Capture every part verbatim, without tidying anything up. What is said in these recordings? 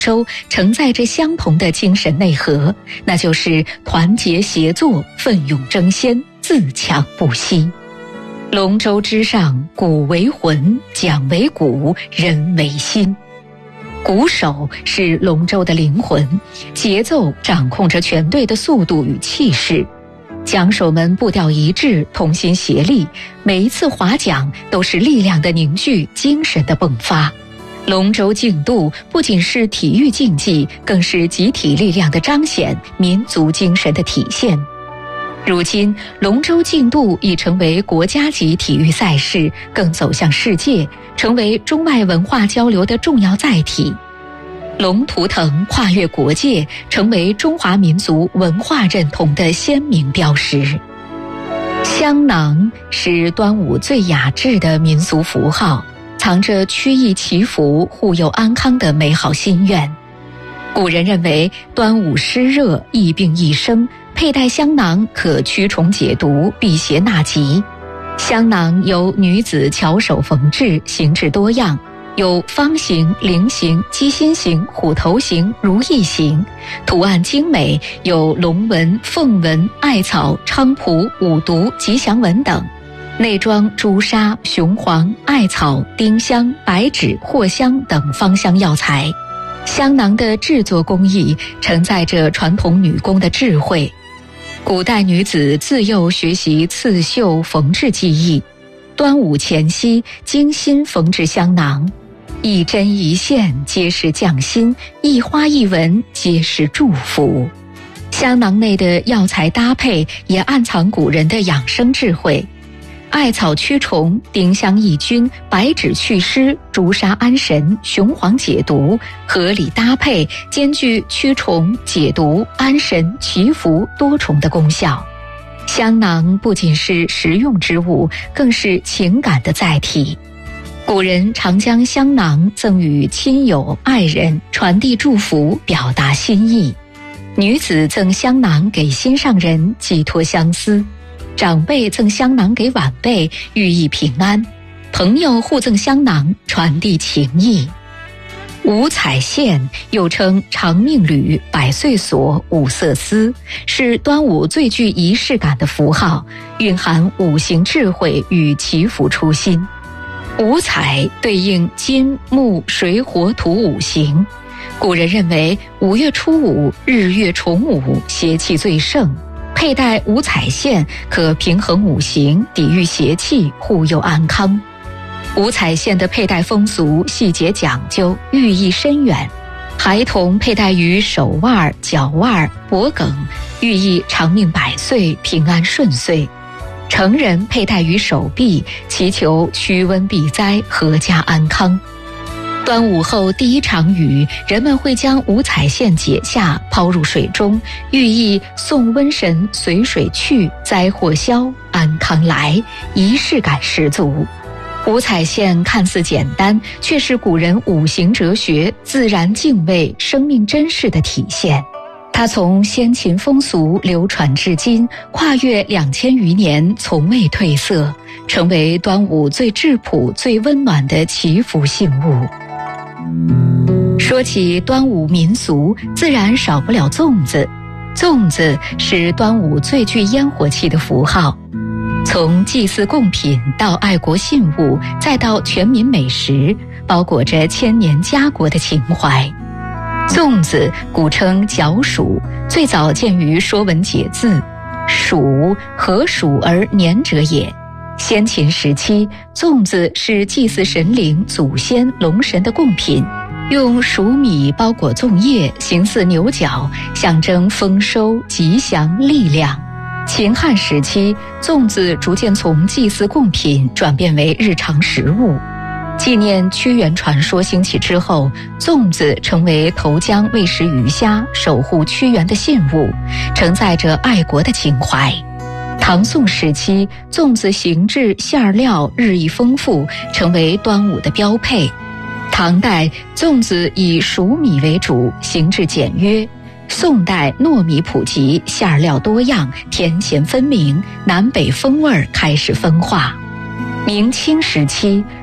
州承载着相同的精神内核，那就是团结协作、奋勇争先、自强不息。龙舟之上，鼓为魂，桨为鼓，人为心。鼓手是龙舟的灵魂，节奏掌控着全队的速度与气势。桨手们步调一致，同心协力，每一次划桨都是力量的凝聚，精神的迸发。龙舟竞渡不仅是体育竞技，更是集体力量的彰显，民族精神的体现。如今，龙舟竞渡已成为国家级体育赛事，更走向世界，成为中外文化交流的重要载体。龙图腾跨越国界，成为中华民族文化认同的鲜明标识。香囊是端午最雅致的民俗符号，藏着曲意祈福、护佑安康的美好心愿。古人认为，端午湿热，疫病易生，佩戴香囊可驱虫解毒、辟邪纳吉。香囊由女子巧手缝制，形制多样，有方形、菱形、鸡心形、虎头形、如意形，图案精美，有龙纹、凤纹、艾草、菖蒲、五毒、吉祥纹等。内装朱砂、雄黄、艾草、丁香、白芷、藿香等芳香药材。香囊的制作工艺承载着传统女工的智慧。古代女子自幼学习刺绣缝制技艺，端午前夕精心缝制香囊，一针一线皆是匠心，一花一纹皆是祝福。香囊内的药材搭配也暗藏古人的养生智慧。艾草驱虫，丁香抑菌，白芷祛湿，朱砂安神，雄黄解毒，合理搭配，兼具驱虫、解毒、安神、祈福多重的功效。香囊不仅是实用之物，更是情感的载体。古人常将香囊赠予亲友、爱人，传递祝福，表达心意。女子赠香囊给心上人，寄托相思。长辈赠香囊给晚辈，寓意平安；朋友互赠香囊，传递情谊。五彩线又称长命缕、百岁锁、五色丝，是端午最具仪式感的符号，蕴含五行智慧与祈福初心。五彩对应金、木、水、火、土五行。古人认为五月初五日月重五，邪气最盛，佩戴五彩线可平衡五行，抵御邪气，护佑安康。五彩线的佩戴风俗细节讲究，寓意深远。孩童佩戴于手腕、脚腕、脖颈，寓意长命百岁，平安顺遂。成人佩戴于手臂，祈求驱瘟避灾，阖家安康。端午后第一场雨，人们会将五彩线解下，抛入水中，寓意送瘟神随水去，灾祸消，安康来，仪式感十足。五彩线看似简单，却是古人五行哲学、自然敬畏、生命珍视的体现。它从先秦风俗流传至今，跨越两千余年，从未褪色，成为端午最质朴、最温暖的祈福信物。说起端午民俗，自然少不了粽子。粽子是端午最具烟火气的符号，从祭祀贡品到爱国信物，再到全民美食，包裹着千年家国的情怀。粽子古称角黍，最早见于《说文解字》，黍，何黍而年者也。先秦时期，粽子是祭祀神灵、祖先、龙神的贡品，用黍米包裹粽叶，形似牛角，象征丰收、吉祥、力量。秦汉时期，粽子逐渐从祭祀贡品转变为日常食物。纪念屈原传说兴起之后，粽子成为投江喂食鱼虾、守护屈原的信物，承载着爱国的情怀。唐宋时期，粽子形制、馅料日益丰富，成为端午的标配。唐代，粽子以黍米为主，形制简约。宋代，糯米普及，馅料多样，甜咸分明，南北风味开始分化。明清时期，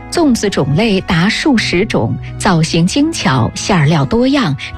粽子种类达数十种，造型精巧，馅料多样。